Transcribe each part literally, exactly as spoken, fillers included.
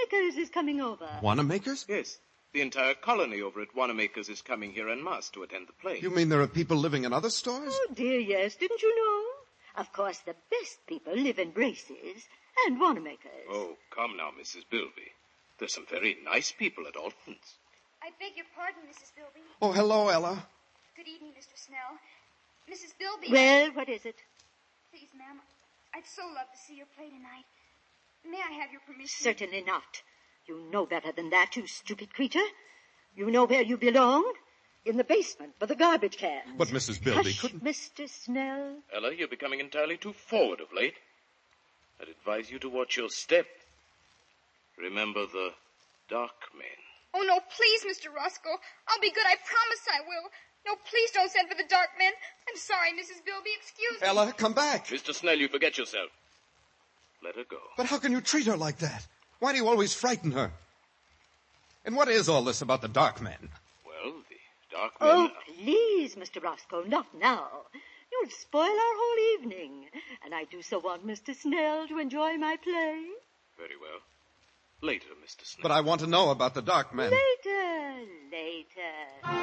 Wanamaker's is coming over. Wanamaker's? Yes. The entire colony over at Wanamaker's is coming here en masse to attend the play. You mean there are people living in other stores? Oh, dear, yes. Didn't you know? Of course, the best people live in Brace's and Wanamaker's. Oh, come now, Missus Bilby. There's some very nice people at Alton's. I beg your pardon, Missus Bilby. Oh, hello, Ella. Good evening, Mister Snell. Missus Bilby... Well, what is it? Please, ma'am, I'd so love to see your play tonight. May I have your permission? Certainly not. You know better than that, you stupid creature. You know where you belong. In the basement, by the garbage cans. But Missus Bilby Hush, couldn't... Mister Snell. Ella, you're becoming entirely too forward of late. I'd advise you to watch your step. Remember the dark men. Oh, no, please, Mister Roscoe. I'll be good. I promise I will. No, please don't send for the dark men. I'm sorry, Missus Bilby. Excuse me. Ella, come back. Mister Snell, you forget yourself. Let her go. But how can you treat her like that? Why do you always frighten her? And what is all this about the dark men? Well, the dark men... Oh, please, Mister Roscoe, not now. You'll spoil our whole evening. And I do so want Mister Snell to enjoy my play. Very well. Later, Mister Snell. But I want to know about the dark men. Later, later.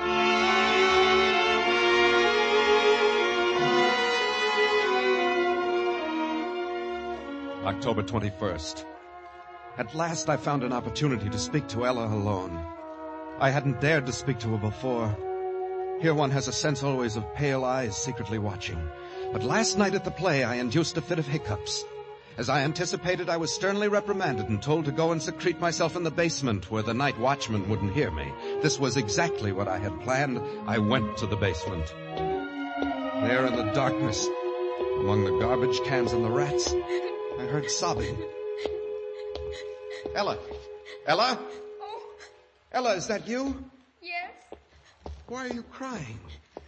October twenty-first. At last I found an opportunity to speak to Ella alone. I hadn't dared to speak to her before. Here one has a sense always of pale eyes secretly watching. But last night at the play I induced a fit of hiccups. As I anticipated, I was sternly reprimanded and told to go and secrete myself in the basement where the night watchman wouldn't hear me. This was exactly what I had planned. I went to the basement. There in the darkness, among the garbage cans and the rats, I heard sobbing. Ella! Ella! Oh, Ella, is that you? yes. Why are you crying?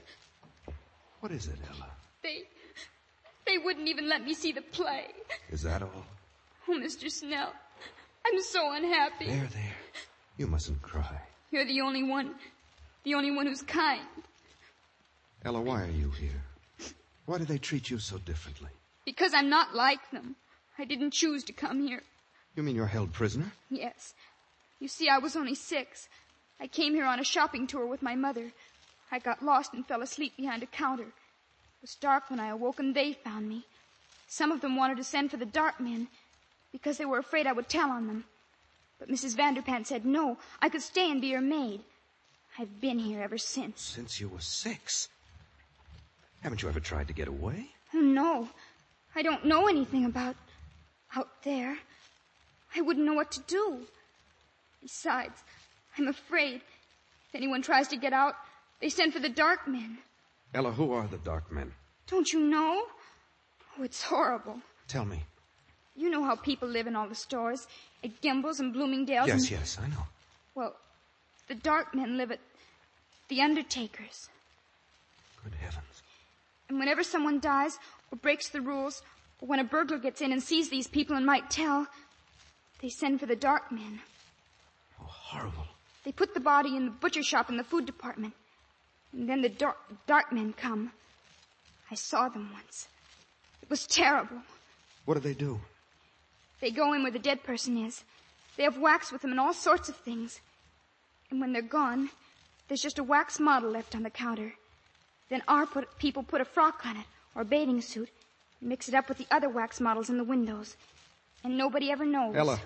What is it, Ella? They... They wouldn't even let me see the play. Is that all? Oh, Mister Snell, I'm so unhappy. There, there. You mustn't cry. You're the only one, the only one who's kind. Ella, why are you here? Why do they treat you so differently? Because I'm not like them. I didn't choose to come here. You mean you're held prisoner? Yes. You see, I was only six. I came here on a shopping tour with my mother. I got lost and fell asleep behind a counter. It was dark when I awoke and they found me. Some of them wanted to send for the dark men because they were afraid I would tell on them. But Missus Vanderpant said no, I could stay and be her maid. I've been here ever since. Since you were six? Haven't you ever tried to get away? Oh, no. I don't know anything about out there. I wouldn't know what to do. Besides, I'm afraid if anyone tries to get out, they send for the dark men. Ella, who are the dark men? Don't you know? Oh, it's horrible. Tell me. You know how people live in all the stores, at Gimbel's and Bloomingdale's. Yes, and... yes, I know. Well, the dark men live at the Undertaker's. Good heavens. And whenever someone dies or breaks the rules, or when a burglar gets in and sees these people and might tell, they send for the dark men. Oh, horrible. They put the body in the butcher shop in the food department. And then the dark, dark men come. I saw them once. It was terrible. What do they do? They go in where the dead person is. They have wax with them and all sorts of things. And when they're gone, there's just a wax model left on the counter. Then our put, people put a frock on it, or a bathing suit, and mix it up with the other wax models in the windows. And nobody ever knows. Ella,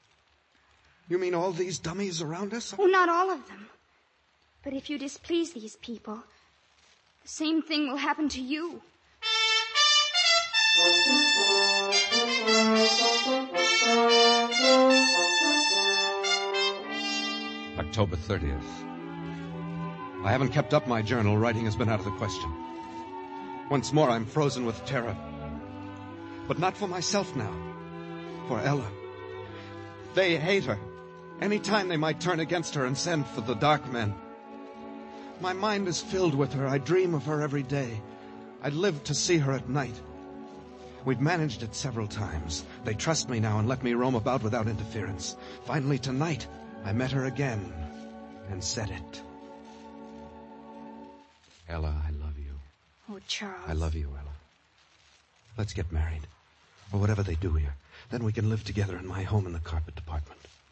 you mean all these dummies around us? Oh, not all of them. But if you displease these people, the same thing will happen to you. October thirtieth. I haven't kept up my journal. Writing has been out of the question. Once more, I'm frozen with terror. But not for myself now. For Ella. They hate her. Any time they might turn against her and send for the dark men. My mind is filled with her. I dream of her every day. I live to see her at night. We've managed it several times. They trust me now and let me roam about without interference. Finally, tonight, I met her again and said it. Ella, I love you. Oh, Charles. I love you, Ella. Let's get married, or whatever they do here. Then we can live together in my home in the carpet department.